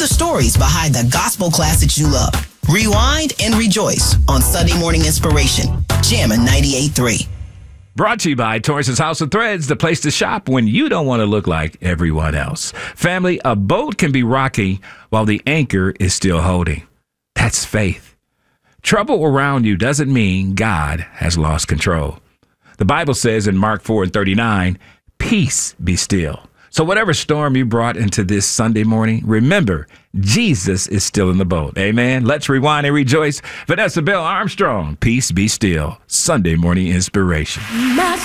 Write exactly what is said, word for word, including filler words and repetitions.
the stories behind the gospel classics you love. Rewind and rejoice on Sunday Morning Inspiration. Jammin' ninety-eight point three. Brought to you by Torrance's House of Threads, the place to shop when you don't want to look like everyone else. Family, a boat can be rocky while the anchor is still holding. That's faith. Trouble around you doesn't mean God has lost control. The Bible says in Mark four and thirty-nine, peace be still. So whatever storm you brought into this Sunday morning, remember, Jesus is still in the boat. Amen. Let's rewind and rejoice. Vanessa Bell Armstrong, peace be still. Sunday morning inspiration.